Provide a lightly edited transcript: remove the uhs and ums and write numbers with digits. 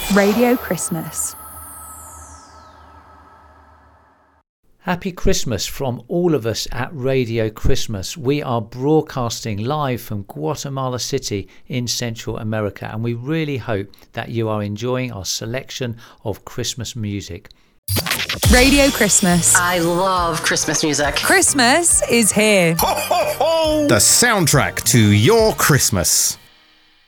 Radio Christmas. Happy Christmas from all of us at Radio Christmas. We are broadcasting live from Guatemala City in Central America, and we really hope that you are enjoying our selection of Christmas music. Radio Christmas. I love Christmas music. Christmas is here. Ho, ho, ho! The soundtrack to your Christmas.